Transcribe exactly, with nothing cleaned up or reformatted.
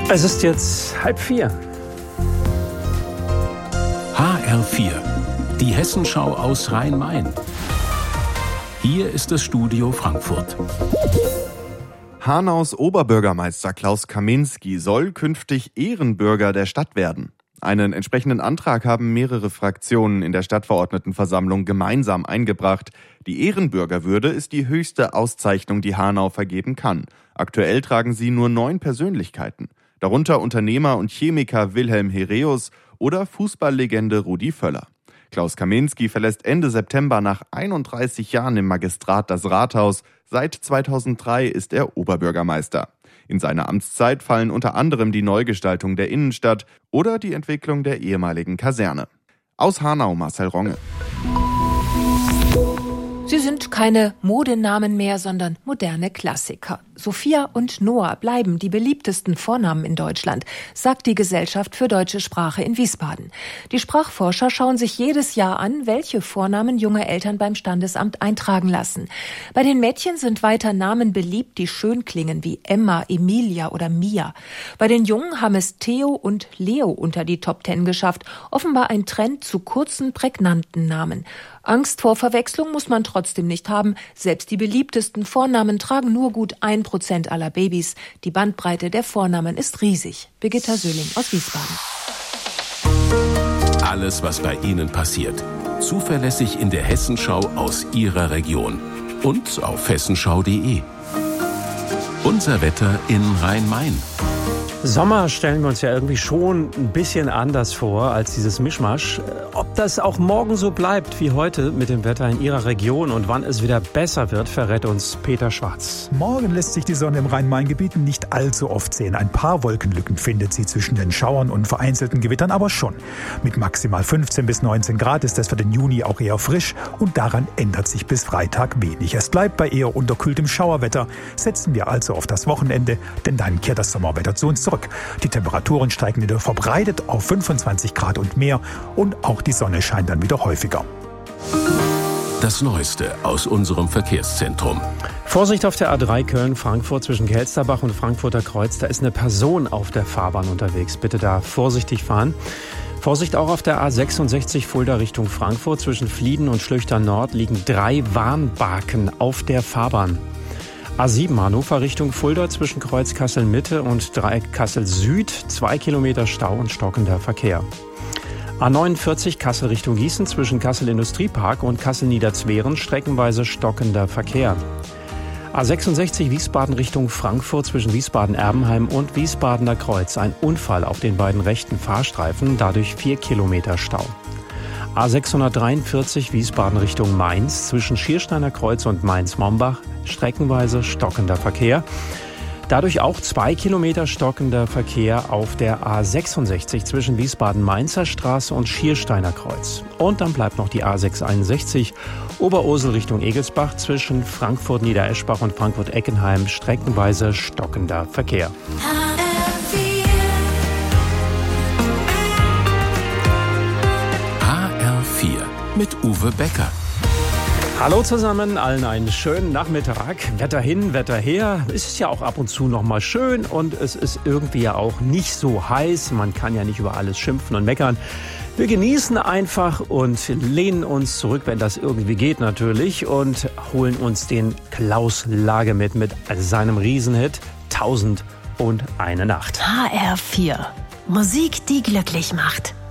Es ist jetzt halb vier. H R vier, die Hessenschau aus Rhein-Main. Hier ist das Studio Frankfurt. Hanaus Oberbürgermeister Klaus Kaminski soll künftig Ehrenbürger der Stadt werden. Einen entsprechenden Antrag haben mehrere Fraktionen in der Stadtverordnetenversammlung gemeinsam eingebracht. Die Ehrenbürgerwürde ist die höchste Auszeichnung, die Hanau vergeben kann. Aktuell tragen sie nur neun Persönlichkeiten. Darunter Unternehmer und Chemiker Wilhelm Hereus oder Fußballlegende Rudi Völler. Klaus Kaminski verlässt Ende September nach einunddreißig Jahren im Magistrat das Rathaus. Seit zweitausenddrei ist er Oberbürgermeister. In seine Amtszeit fallen unter anderem die Neugestaltung der Innenstadt oder die Entwicklung der ehemaligen Kaserne. Aus Hanau Marcel Ronge. Sie sind keine Modenamen mehr, sondern moderne Klassiker. Sophia und Noah bleiben die beliebtesten Vornamen in Deutschland, sagt die Gesellschaft für deutsche Sprache in Wiesbaden. Die Sprachforscher schauen sich jedes Jahr an, welche Vornamen junge Eltern beim Standesamt eintragen lassen. Bei den Mädchen sind weiter Namen beliebt, die schön klingen, wie Emma, Emilia oder Mia. Bei den Jungen haben es Theo und Leo unter die Top Ten geschafft. Offenbar ein Trend zu kurzen, prägnanten Namen. Angst vor Verwechslung muss man trotzdem nicht haben. Selbst die beliebtesten Vornamen tragen nur gut ein Prozent aller Babys. Die Bandbreite der Vornamen ist riesig. Birgitta Söhling aus Wiesbaden. Alles, was bei Ihnen passiert. Zuverlässig in der Hessenschau aus Ihrer Region. Und auf hessenschau punkt de. Unser Wetter in Rhein-Main. Sommer stellen wir uns ja irgendwie schon ein bisschen anders vor als dieses Mischmasch. Ob das auch morgen so bleibt wie heute mit dem Wetter in Ihrer Region und wann es wieder besser wird, verrät uns Peter Schwarz. Morgen lässt sich die Sonne im Rhein-Main-Gebiet nicht allzu oft sehen. Ein paar Wolkenlücken findet sie zwischen den Schauern und vereinzelten Gewittern aber schon. Mit maximal fünfzehn bis neunzehn Grad ist es für den Juni auch eher frisch und daran ändert sich bis Freitag wenig. Es bleibt bei eher unterkühltem Schauerwetter. Setzen wir also auf das Wochenende, denn dann kehrt das Sommerwetter zu uns zurück. Die Temperaturen steigen wieder verbreitet auf fünfundzwanzig Grad und mehr und auch die Sonne scheint dann wieder häufiger. Das Neueste aus unserem Verkehrszentrum. Vorsicht auf der A drei Köln-Frankfurt zwischen Kelsterbach und Frankfurter Kreuz. Da ist eine Person auf der Fahrbahn unterwegs. Bitte da vorsichtig fahren. Vorsicht auch auf der A sechsundsechzig Fulda Richtung Frankfurt. Zwischen Flieden und Schlüchter Nord liegen drei Warnbarken auf der Fahrbahn. A sieben Hannover Richtung Fulda zwischen Kreuz Kassel-Mitte und Dreieck Kassel-Süd. Zwei Kilometer Stau und stockender Verkehr. A neunundvierzig Kassel Richtung Gießen zwischen Kassel-Industriepark und Kassel-Niederzweren streckenweise stockender Verkehr. A sechsundsechzig Wiesbaden Richtung Frankfurt zwischen Wiesbaden-Erbenheim und Wiesbadener Kreuz. Ein Unfall auf den beiden rechten Fahrstreifen, dadurch vier Kilometer Stau. A sechshundertdreiundvierzig Wiesbaden Richtung Mainz zwischen Schiersteiner Kreuz und Mainz-Mombach streckenweise stockender Verkehr. Dadurch auch zwei Kilometer stockender Verkehr auf der A sechsundsechzig zwischen Wiesbaden-Mainzer Straße und Schiersteiner Kreuz. Und dann bleibt noch die A sechshunderteinundsechzig Oberursel Richtung Egelsbach zwischen Frankfurt-Niedereschbach und Frankfurt-Eckenheim streckenweise stockender Verkehr. H R vier mit Uwe Becker. Hallo zusammen, allen einen schönen Nachmittag. Wetter hin, Wetter her. Es ist ja auch ab und zu noch mal schön und es ist irgendwie ja auch nicht so heiß. Man kann ja nicht über alles schimpfen und meckern. Wir genießen einfach und lehnen uns zurück, wenn das irgendwie geht natürlich, und holen uns den Klaus Lage mit mit seinem Riesenhit Tausend und eine Nacht. H R vier. Musik, die glücklich macht.